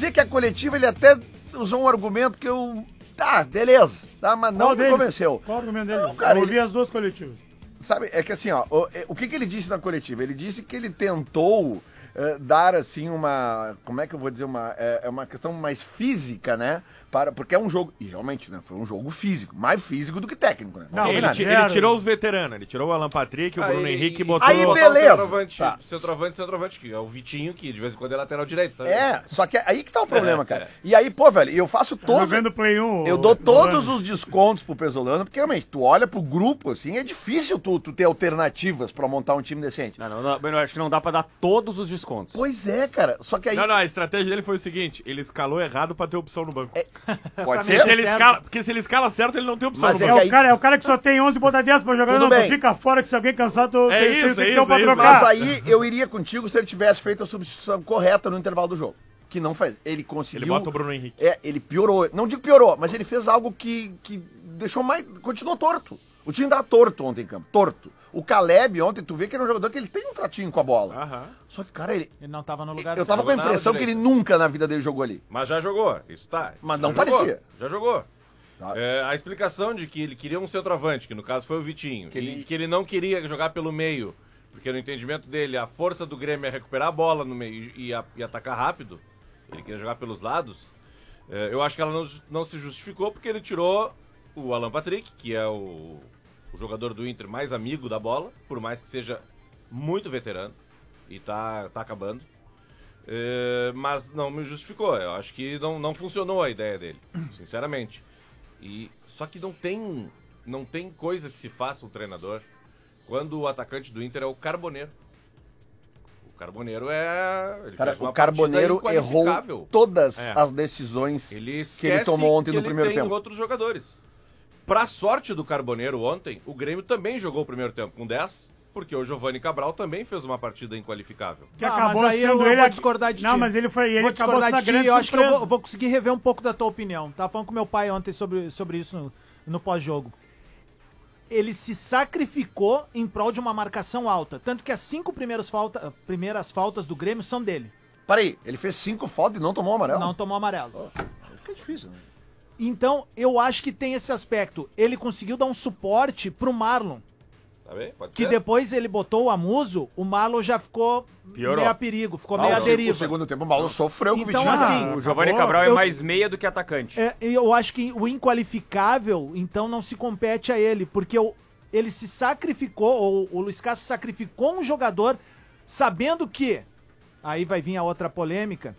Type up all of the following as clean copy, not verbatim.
dizer que a coletiva ele até usou um argumento que eu... Tá, beleza, tá, mas não me convenceu. Qual o argumento dele? Não, cara, eu ouvi as duas coletivas. Sabe, é que assim, ó, o que ele disse na coletiva? Ele disse que ele tentou dar, assim, uma... Como é que eu vou dizer? É uma questão mais física, né? Porque é um jogo... E realmente, né? Foi um jogo físico. Mais físico do que técnico, né? Não, ele tirou os veteranos. Ele tirou o Alan Patrick, o Bruno Henrique e botou... Aí, beleza. Centroavante, que é o Vitinho, que de vez em quando é lateral direito. Tá? Só que aí que tá o problema, cara. E aí, pô, velho, eu faço todo... Play 1, eu dou todos os descontos pro Pesolano, porque realmente, tu olha pro grupo, assim, é difícil tu ter alternativas pra montar um time decente. Não, eu acho que não dá pra dar todos os descontos. Pois é, cara. Só que aí... Não, a estratégia dele foi o seguinte, ele escalou errado pra ter opção no banco. Pode ser? Porque se ele escala certo, ele não tem opção Mas no é banco. que aí- É o cara que só tem 11 botar 10 pra jogar. Tudo Não, bem. tu fica fora que se alguém cansar, tu É tem isso, que é ter isso, um pra é isso. trocar. Mas aí eu iria contigo se ele tivesse feito a substituição correta no intervalo do jogo. Que não faz. Ele conseguiu... Ele bota o Bruno Henrique. Ele piorou. Não digo piorou, mas ele fez algo que deixou mais... Continuou torto. O time tava torto ontem em campo. Torto. O Caleb ontem, tu vê que era um jogador que ele tem um tratinho com a bola. Aham. Só que, cara, ele... Ele não tava no lugar Eu tava com a Jogou na impressão ala que ele direita. nunca na vida dele jogou ali. Mas já jogou, isso tá. Mas Já não jogou, parecia. Já jogou. Tá. A explicação de que ele queria um centroavante, que no caso foi o Vitinho, Que que ele não queria jogar pelo meio, porque no entendimento dele a força do Grêmio é recuperar a bola no meio e atacar rápido, ele queria jogar pelos lados. Eu acho que ela não se justificou porque ele tirou o Alan Patrick, que é o jogador do Inter mais amigo da bola, por mais que seja muito veterano e tá acabando. Mas não me justificou. Eu acho que não funcionou a ideia dele, sinceramente. Só que não tem coisa que se faça um treinador quando o atacante do Inter é o Carboneiro. O Carboneiro ele Cara, fez uma o Carboneiro partida errou inqualificável. todas as decisões Ele que ele tomou ontem no primeiro tem tempo. outros jogadores. Pra sorte do Carboneiro ontem, o Grêmio também jogou o primeiro tempo com 10, porque o Giovani Cabral também fez uma partida inqualificável. Que Ah, acabou mas aí sendo eu ele... vou discordar de ti. Não, mas ele foi... Ele Vou acabou discordar sendo a de ti, grande eu acho que eu surpresa. vou conseguir rever um pouco da tua opinião. Tava falando com meu pai ontem sobre isso no pós-jogo. Ele se sacrificou em prol de uma marcação alta. Tanto que as 5 primeiras faltas do Grêmio são dele. Peraí, ele fez 5 faltas e não tomou amarelo? Não tomou amarelo. Fica difícil, né? Então, eu acho que tem esse aspecto. Ele conseguiu dar um suporte pro Marlon. Tá bem? Pode Que ser. depois ele botou o Amuso, o Marlon já ficou Piorou. meio a perigo, ficou meio a O deriva. segundo tempo o Paulo sofreu com o Então, Vitinho. assim, O Giovani acabou. Cabral é Eu- mais meia do que atacante. eu acho que o inqualificável, então, não se compete a ele, porque ele se sacrificou, ou o Luiz Castro sacrificou um jogador, sabendo que, aí vai vir a outra polêmica,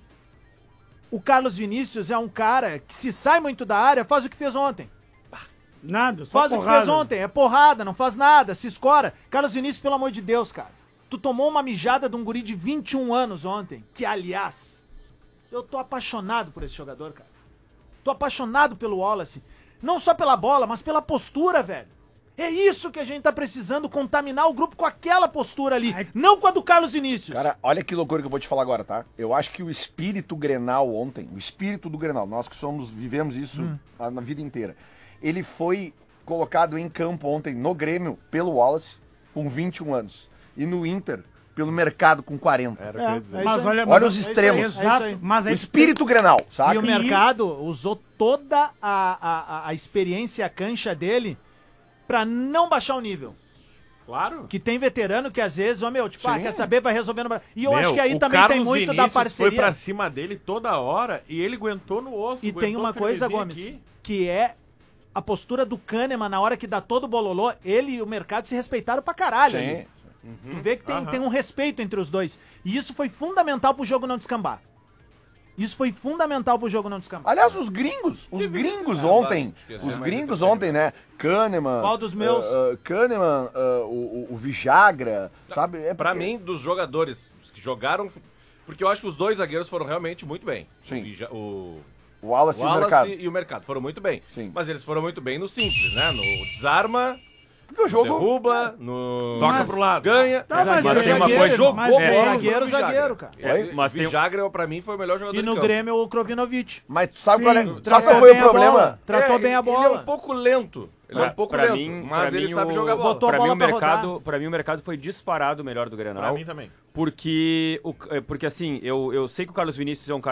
o Carlos Vinícius é um cara que se sai muito da área, faz o que fez ontem. Nada, só Faz o que porrada. fez ontem, é porrada, não faz nada, se escora. Carlos Vinícius, pelo amor de Deus, cara. Tu tomou uma mijada de um guri de 21 anos ontem, que, aliás, eu tô apaixonado por esse jogador, cara. Tô apaixonado pelo Wallace. Não só pela bola, mas pela postura, velho. É isso que a gente tá precisando, contaminar o grupo com aquela postura ali, não com a do Carlos Vinícius. Cara, olha que loucura que eu vou te falar agora, tá? Eu acho que o espírito Grenal ontem, o espírito do Grenal, nós que vivemos isso na vida inteira, ele foi colocado em campo ontem no Grêmio pelo Wallace com 21 anos e no Inter pelo Mercado com 40. Era o que eu ia dizer. É Mas isso aí. Olha os extremos. É isso aí. Exato, mas O é espírito Grenal, sabe? E o mercado usou toda a experiência e a cancha dele pra não baixar o nível. Claro. Que tem veterano que às vezes, tipo, Sim. quer saber, vai resolvendo. E eu Meu, acho que aí o também Carlos tem muito Vinícius da parceria. foi pra cima dele toda hora e ele aguentou no osso. E tem aguentou uma a coisa, freguesia Gomes, aqui. que é a postura do Kahneman na hora que dá todo o bololô. Ele e o mercado se respeitaram pra caralho. Sim. ali. Tu vê que Aham. tem um respeito entre os dois. E isso foi fundamental pro jogo não descambar. Isso foi fundamental pro jogo não descambar. Aliás, os gringos ontem, né? Kahneman. Qual dos meus? Kahneman, o Vijagra, sabe? Pra mim, dos jogadores que jogaram... Porque eu acho que os dois zagueiros foram realmente muito bem. Sim. O O Wallace, e o Mercado. Wallace e o Mercado foram muito bem. Sim. Mas eles foram muito bem no simples, né? No desarma, Porque o jogo... derruba, no... Toca pro lado. Ganha. Tá, mas Zagueiro, tem uma zagueiro, coisa- jogou mas bola, é, zagueiro, foi o zagueiro, cara. Oi? Mas tem- Vijagra, pra mim, foi o melhor jogador E de no campo. Grêmio, o Krovinovic. Mas tu sabe qual, Tratou sabe qual foi bem o a problema? bola, Tratou bem a Ele é bola. um pouco lento. Ele é um pouco Pra lento, mim- mas pra ele mim sabe o- jogar bola. Botou a Pra mim, bola o pra mercado, pra mim o mercado foi disparado o melhor do Grenal. Pra mim também. Porque assim, eu sei que o Carlos Vinícius é um cara